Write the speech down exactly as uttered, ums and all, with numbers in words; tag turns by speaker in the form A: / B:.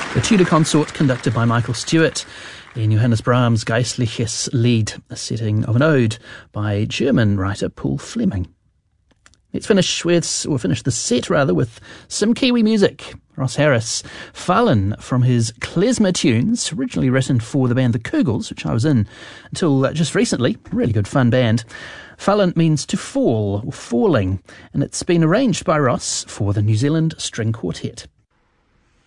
A: The Tudor Consort, conducted by Michael Stewart, in Johannes Brahms' Geistliches Lied, a setting of an ode by German writer Paul Fleming. Let's finish with, or finish the set rather, with some Kiwi music. Ross Harris, Fallen, from his Klezmer tunes, originally written for the band The Kugels, which I was in until uh, just recently. Really good fun band. Fallen means to fall, or falling, and it's been arranged by Ross for the New Zealand String Quartet.